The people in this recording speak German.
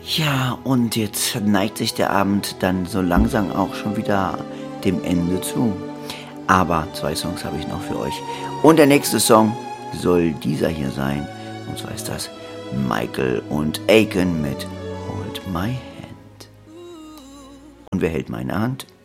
Ja, und jetzt neigt sich der Abend dann so langsam auch schon wieder dem Ende zu. Aber 2 Songs habe ich noch für euch. Und der nächste Song soll dieser hier sein. Und zwar ist das Michael und Aiken mit Hold My Hand. Und wer hält meine Hand?